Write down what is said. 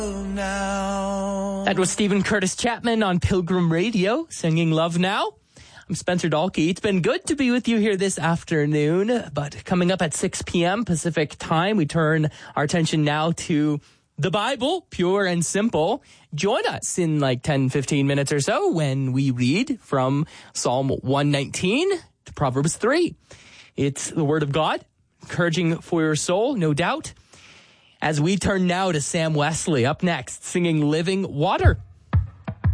That was Stephen Curtis Chapman on Pilgrim Radio singing Love Now. I'm Spencer Dalkey. It's been good to be with you here this afternoon, but coming up at 6 p.m. Pacific time, we turn our attention now to the Bible, pure and simple. Join us in like 10, 15 minutes or so when we read from Psalm 119 to Proverbs 3. It's the Word of God, encouraging for your soul, no doubt. As we turn now to Sam Wesley, up next, singing Living Water.